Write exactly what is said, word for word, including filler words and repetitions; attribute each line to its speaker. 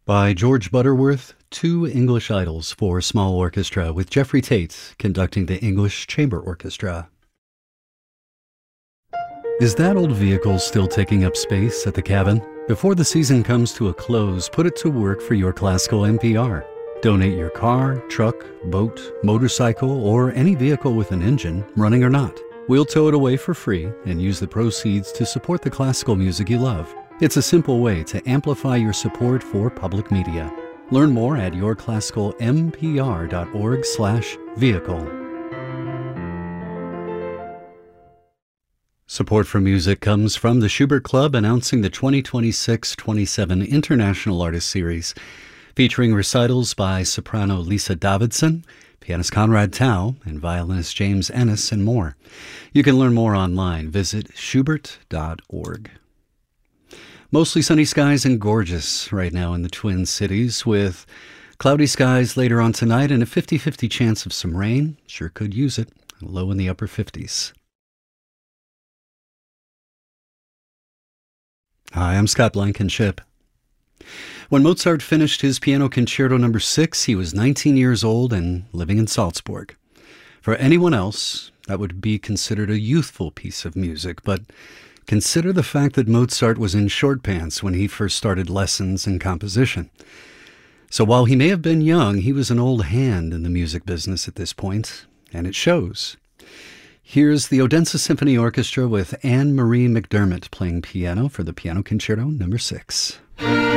Speaker 1: By George Butterworth, Two English Idols for Small Orchestra, with Jeffrey Tate conducting the English Chamber Orchestra. Is that old vehicle still taking up space at the cabin? Before the season comes to a close, put it to work for your classical N P R. Donate your car, truck, boat, motorcycle, or any vehicle with an engine, running or not. We'll tow it away for free and use the proceeds to support the classical music you love. It's a simple way to amplify your support for public media. Learn more at your classical m p r dot org slash vehicle. Support for music comes from the Schubert Club, announcing the twenty twenty-six twenty-seven International Artist Series, featuring recitals by soprano Lisa Davidson, pianist Conrad Tao, and violinist James Ennis, and more. You can learn more online. Visit schubert dot org. Mostly sunny skies and gorgeous right now in the Twin Cities, with cloudy skies later on tonight and a fifty-fifty chance of some rain. Sure could use it. Low in the upper fifties. Hi, I'm Scott Blankenship. When Mozart finished his Piano Concerto number six, he was nineteen years old and living in Salzburg. For anyone else, that would be considered a youthful piece of music, but consider the fact that Mozart was in short pants when he first started lessons in composition. So while he may have been young, he was an old hand in the music business at this point, and it shows. Here's the Odense Symphony Orchestra with Anne Marie McDermott playing piano for the Piano Concerto number six.